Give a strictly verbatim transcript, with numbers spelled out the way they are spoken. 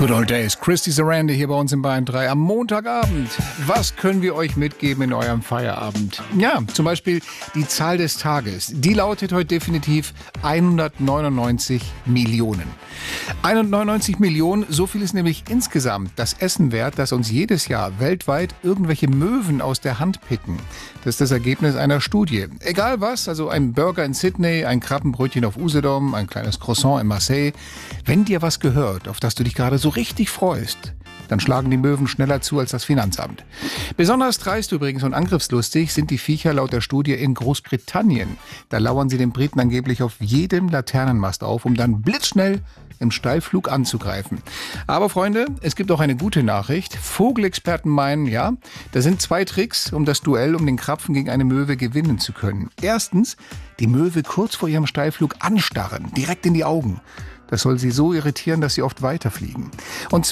Good old days. Christy Sarandon hier bei uns in Bayern drei am Montagabend. Was können wir euch mitgeben in eurem Feierabend? Ja, zum Beispiel die Zahl des Tages. Die lautet heute definitiv hundertneunundneunzig Millionen. hundertneunundneunzig Millionen, so viel ist nämlich insgesamt das Essen wert, das uns jedes Jahr weltweit irgendwelche Möwen aus der Hand picken. Das ist das Ergebnis einer Studie. Egal was, also ein Burger in Sydney, ein Krabbenbrötchen auf Usedom, ein kleines Croissant in Marseille. Wenn dir was gehört, auf das du dich gerade so richtig freust, dann schlagen die Möwen schneller zu als das Finanzamt. Besonders dreist übrigens und angriffslustig sind die Viecher laut der Studie in Großbritannien. Da lauern sie den Briten angeblich auf jedem Laternenmast auf, um dann blitzschnell im Steilflug anzugreifen. Aber Freunde, es gibt auch eine gute Nachricht. Vogelexperten meinen, ja, da sind zwei Tricks, um das Duell um den Krapfen gegen eine Möwe gewinnen zu können. Erstens, die Möwe kurz vor ihrem Steilflug anstarren, direkt in die Augen. Das soll sie so irritieren, dass sie oft weiterfliegen. Und